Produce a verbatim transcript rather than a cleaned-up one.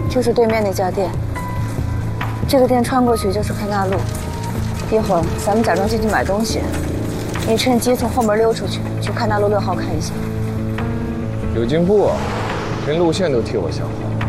就是对面那家店。这个店穿过去就是开纳路。一会儿咱们假装进去买东西，你趁机从后门溜出去，去开纳路六号看一下。 有进步啊，连路线都替我想好。